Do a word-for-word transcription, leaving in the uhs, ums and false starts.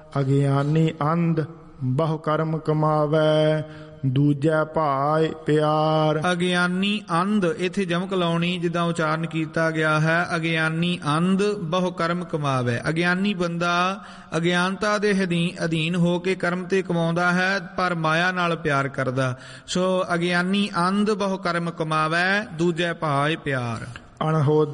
ਅਗਿਆਨੀ ਅੰਧ ਬਹੁ ਕਰਮ ਕਮਾਵੈ, ਦੂਜੈ ਭਾਇ ਪਿਆਰ। ਅਗਿਆਨੀ ਅੰਧ, ਇੱਥੇ ਜਮਕ ਲਾਉਣੀ ਜਿੱਦਾਂ ਉਚਾਰਨ ਕੀਤਾ ਗਿਆ ਹੈ। ਅਗਿਆਨੀ ਅੰਧ ਬਹੁ ਕਰਮ ਕਮਾਵੇ। ਅਗਿਆਨੀ ਬੰਦਾ ਅਗਿਆਨਤਾ ਦੇ ਅਧੀਨ ਹੋ ਕੇ ਕਰਮ ਤੇ ਕਮਾਉਂਦਾ ਹੈ, ਪਰ ਮਾਇਆ ਨਾਲ ਪਿਆਰ ਕਰਦਾ। ਸੋ ਅਗਿਆਨੀ ਅੰਧ ਬਹੁ ਕਰਮ ਕਮਾਵੇ, ਦੂਜੈ ਭਾਇ ਪਿਆਰ। ਅਣਹੋ